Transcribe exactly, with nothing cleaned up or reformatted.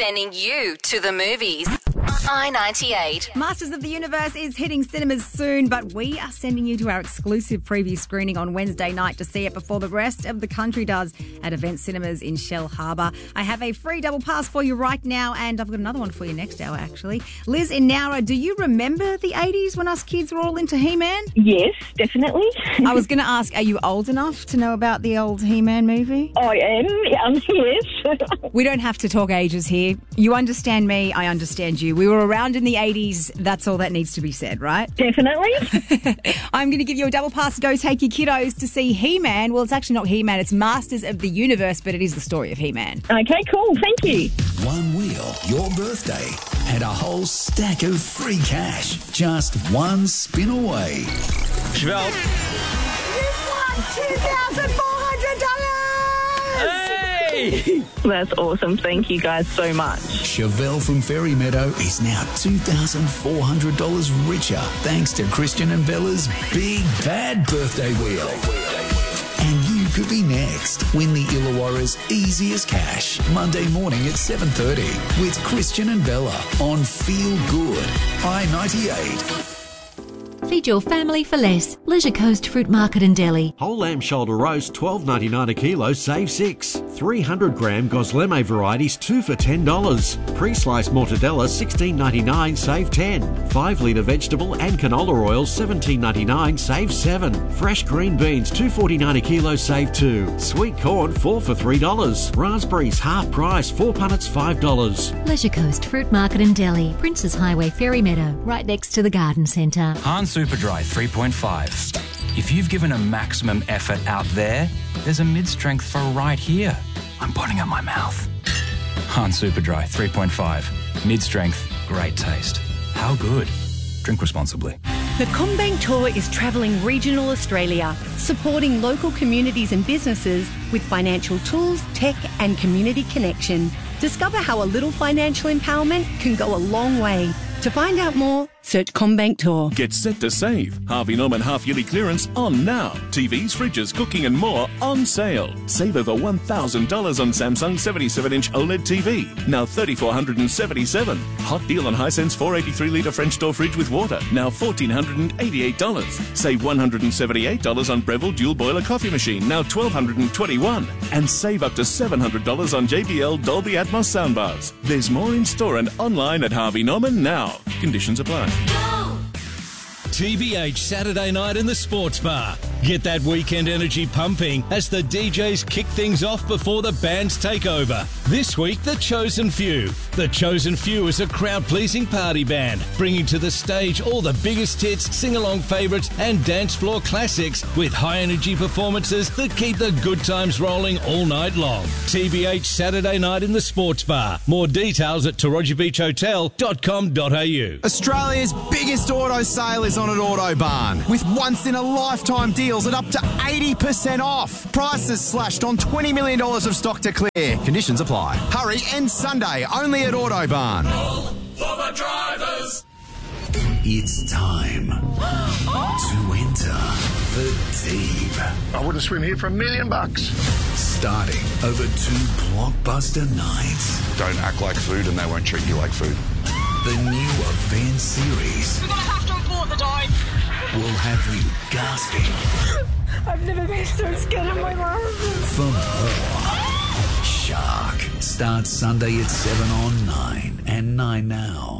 sending you to the movies. I ninety-eight. Masters of the Universe is hitting cinemas soon, but we are sending you to our exclusive preview screening on Wednesday night to see it before the rest of the country does at Event Cinemas in Shell Harbour. I have a free double pass for you right now, and I've got another one for you next hour, actually. Liz in Nowra, do you remember the eighties when us kids were all into He-Man? Yes, definitely. I was going to ask, are you old enough to know about the old He-Man movie? I am, um, yes. We don't have to talk ages here. You understand me, I understand you. We were around in the eighties. That's all that needs to be said, right? Definitely. I'm going to give you a double pass to go take your kiddos to see He-Man. Well, it's actually not He-Man. It's Masters of the Universe, but it is the story of He-Man. Okay, cool. Thank you. One wheel, your birthday, and a whole stack of free cash. Just one spin away. Chevelle. You've won two thousand four hundred dollars! Hey! That's awesome. Thank you guys so much. Chevelle from Fairy Meadow is now two thousand four hundred dollars richer thanks to Christian and Bella's Big Bad Birthday Wheel. And you could be next. Win the Illawarra's Easy as Cash Monday morning at seven thirty with Christian and Bella on Feel Good I ninety-eight. Feed your family for less. Leisure Coast Fruit Market in Delhi. Whole lamb shoulder roast, twelve ninety-nine a kilo, save six. three hundred gram Gosleme varieties, two for ten dollars. Pre-sliced mortadella, sixteen ninety-nine, save ten. five litre vegetable and canola oil, seventeen ninety-nine, save seven. Fresh green beans, two forty-nine a kilo, save two. Sweet corn, four for three dollars. Raspberries, half price, four punnets, five dollars. Leisure Coast Fruit Market in Delhi. Princes Highway, Fairy Meadow, right next to the Garden Centre. Han Superdry three point five. If you've given a maximum effort out there, there's a mid-strength for right here. I'm putting at my mouth. Han Superdry three point five. Mid-strength, great taste. How good? Drink responsibly. The CommBank Tour is travelling regional Australia, supporting local communities and businesses with financial tools, tech and community connection. Discover how a little financial empowerment can go a long way. To find out more, search CommBank Tour. Get set to save. Harvey Norman half-yearly clearance on now. T Vs, fridges, cooking and more on sale. Save over one thousand dollars on Samsung seventy-seven inch OLED T V. Now three thousand four hundred seventy-seven dollars. Hot deal on Hisense four eighty-three litre French door fridge with water. Now one thousand four hundred eighty-eight dollars. Save one hundred seventy-eight dollars on Breville dual boiler coffee machine. Now one thousand two hundred twenty-one dollars. And save up to seven hundred dollars on J B L Dolby Atmos soundbars. There's more in store and online at Harvey Norman now. Conditions apply. T B H Saturday night in the Sports Bar. Get that weekend energy pumping as the D Js kick things off before the bands take over. This week, The Chosen Few. The Chosen Few is a crowd-pleasing party band, bringing to the stage all the biggest hits, sing-along favourites and dance floor classics with high-energy performances that keep the good times rolling all night long. T B H Saturday night in the Sports Bar. More details at Taronga Beach Hotel dot com dot a u. Australia's biggest auto sale is on at Autobarn, with once-in-a-lifetime deals at up to eighty percent off. Prices slashed on twenty million dollars of stock to clear. Conditions apply. Hurry, end Sunday, only at Autobarn. All for the drivers. It's time to enter the deep. I wouldn't swim here for a million bucks. Starting over two blockbuster nights. Don't act like food and they won't treat you like food. The new event series We're gonna have to abort the dive. will have you gasping. I've never been so scared in my life. For more. Shark starts Sunday at seven on nine and nine now.